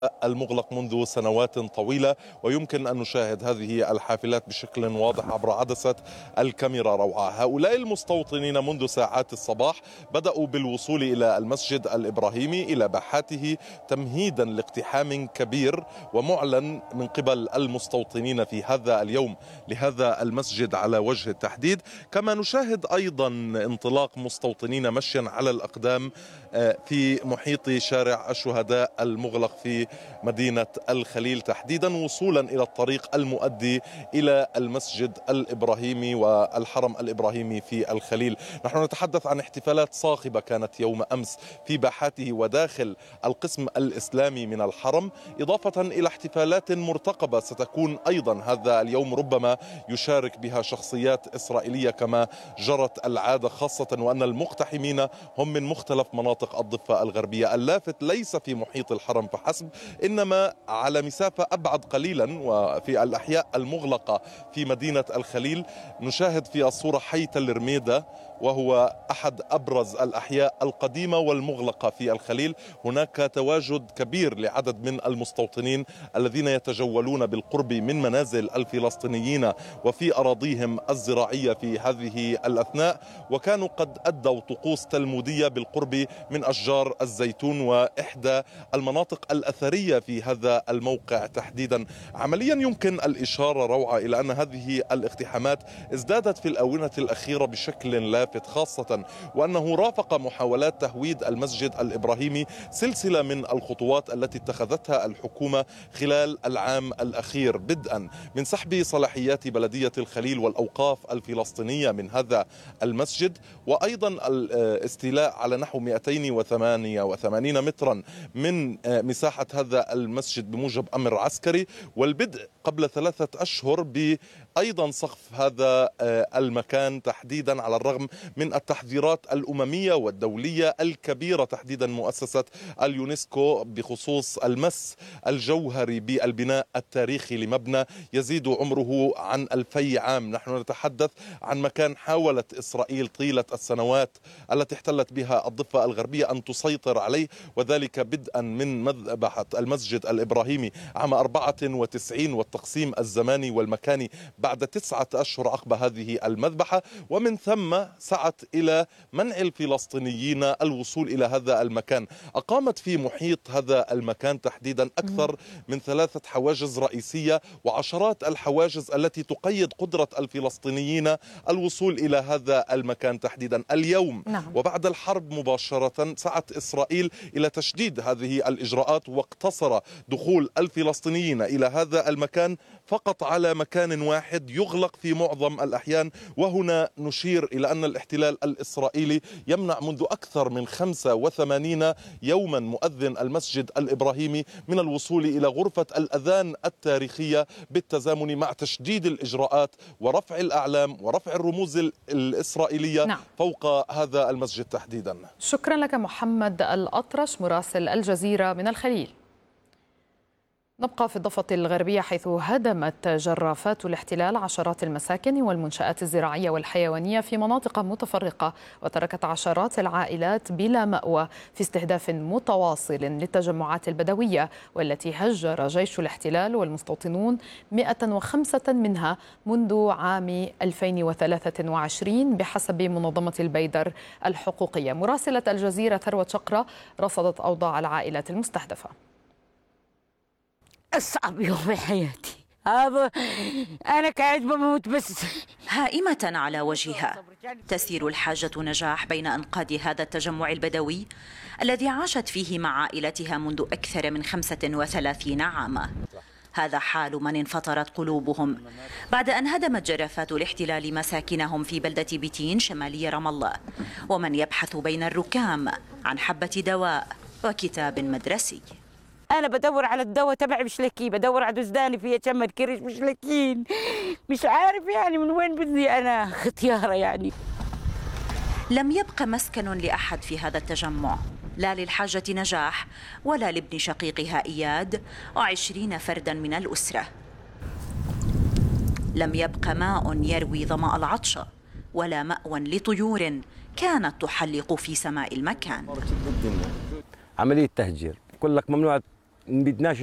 المغلق منذ سنوات طويلة، ويمكن أن نشاهد هذه الحافلات بشكل واضح عبر عدسة الكاميرا روعة. هؤلاء المستوطنين منذ ساعات الصباح بدأوا بالوصول إلى المسجد الإبراهيمي إلى باحاته تمهيدا لاقتحام كبير ومعلن من قبل المستوطنين في هذا اليوم لهذا المسجد على وجه التحديد. كما نشاهد أيضا انطلاق مستوطنين مشيا على الأقدام في محيط شارع الشهداء المغلق في مدينة الخليل تحديدا، وصولا إلى الطريق المؤدي إلى المسجد الإبراهيمي والحرم الإبراهيمي في الخليل. نحن نتحدث عن احتفالات صاخبة كانت يوم أمس في باحاته وداخل القسم الإسلامي من الحرم، إضافة إلى احتفالات مرتقبة ستكون أيضا هذا اليوم ربما يشارك بها شخصيات إسرائيلية كما جرت العادة، خاصة وأن المقتحمين هم من مختلف مناطق الضفة الغربية. اللافت ليس في محيط الحرم فحسب، إنما على مسافة أبعد قليلا وفي الأحياء المغلقة في مدينة الخليل. نشاهد في الصورة حي تل رميدة، وهو أحد أبرز الأحياء القديمة والمغلقة في الخليل. هناك تواجد كبير لعدد من المستوطنين الذين يتجولون بالقرب من منازل الفلسطينيين وفي أراضيهم الزراعية في هذه الأثناء، وكانوا قد أدوا طقوس تلمودية بالقرب من أشجار الزيتون وإحدى المناطق الأثرية في هذا الموقع تحديدا. عمليا يمكن الإشارة روعة إلى أن هذه الاقتحامات ازدادت في الآونة الأخيرة بشكل لافت، خاصة وأنه رافق محاولات تهويد المسجد الإبراهيمي سلسلة من الخطوات التي اتخذتها الحكومة خلال العام الأخير، بدءا من سحب صلاحيات بلدية الخليل والأوقاف الفلسطينية من هذا المسجد، وأيضا الاستيلاء على نحو 288 مترا من مساحة هذا المسجد بموجب أمر عسكري، والبدء قبل 3 أشهر أيضا سقف هذا المكان تحديدا، على الرغم من التحذيرات الأممية والدولية الكبيرة، تحديدا مؤسسة اليونسكو بخصوص المس الجوهري بالبناء التاريخي لمبنى يزيد عمره عن 2000 عام. نحن نتحدث عن مكان حاولت إسرائيل طيلة السنوات التي احتلت بها الضفة الغربية أن تسيطر عليه، وذلك بدءا من مذبحة المسجد الإبراهيمي عام 94 والتقسيم الزماني والمكاني بعد 9 أشهر عقب هذه المذبحة، ومن ثم سعت إلى منع الفلسطينيين الوصول إلى هذا المكان. أقامت في محيط هذا المكان تحديدا أكثر من 3 حواجز رئيسية وعشرات الحواجز التي تقيد قدرة الفلسطينيين الوصول إلى هذا المكان تحديدا. اليوم وبعد الحرب مباشرة سعت إسرائيل إلى تشديد هذه الإجراءات، واقتصر دخول الفلسطينيين إلى هذا المكان فقط على مكان واحد يغلق في معظم الأحيان. وهنا نشير إلى أن الاحتلال الإسرائيلي يمنع منذ أكثر من 85 يوما مؤذن المسجد الإبراهيمي من الوصول إلى غرفة الأذان التاريخية، بالتزامن مع تشديد الإجراءات ورفع الأعلام ورفع الرموز الإسرائيلية فوق هذا المسجد تحديدا. شكرا لك محمد الأطرش مراسل الجزيرة من الخليل. نبقى في الضفة الغربية، حيث هدمت جرافات الاحتلال عشرات المساكن والمنشآت الزراعية والحيوانية في مناطق متفرقة، وتركت عشرات العائلات بلا مأوى في استهداف متواصل للتجمعات البدوية، والتي هجر جيش الاحتلال والمستوطنون 105 منها منذ عام 2023 بحسب منظمة البيدر الحقوقية. مراسلة الجزيرة ثروة شقرة رصدت أوضاع العائلات المستهدفة. أصعب يوم في حياتي هذا، أنا قاعد بموت بس. هائمة على وجهها تسير الحاجة نجاح بين أنقاض هذا التجمع البدوي الذي عاشت فيه مع عائلتها منذ أكثر من 35 عاما. هذا حال من انفطرت قلوبهم بعد أن هدمت جرافات الاحتلال مساكنهم في بلدة بيتين شمالي رام الله، ومن يبحث بين الركام عن حبة دواء وكتاب مدرسي. أنا بدور على الدواء تبعي مش لاقيه، بدور على دزداني فيها شم الكرش مش لاقين، مش عارف يعني من وين بدي أنا ختيارة يعني. لم يبق مسكن لأحد في هذا التجمع، لا للحاجة نجاح ولا لابن شقيقها إياد و20 فردا من الأسرة. لم يبق ماء يروي ظمأ العطش ولا مأوى لطيور كانت تحلق في سماء المكان. عملية تهجير، يقول لك ممنوع ما بدناش